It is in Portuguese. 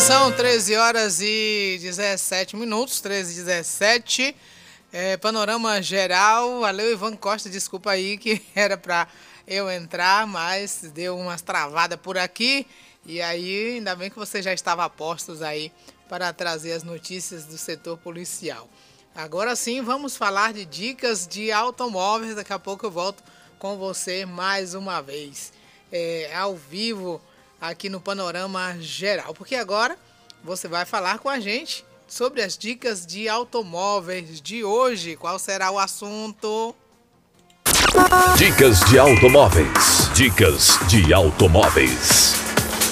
São 13 horas e 17 minutos, 13 e 17. Panorama geral. Valeu, Ivan Costa, desculpa aí que era para eu entrar, mas deu umas travadas por aqui. E aí, ainda bem que você já estava a postos aí para trazer as notícias do setor policial. Agora sim, vamos falar de dicas de automóveis. Daqui a pouco eu volto com você mais uma vez, ao vivo, aqui no Panorama Geral. Porque agora você vai falar com a gente sobre as dicas de automóveis de hoje. Qual será o assunto? Dicas de automóveis. Dicas de automóveis.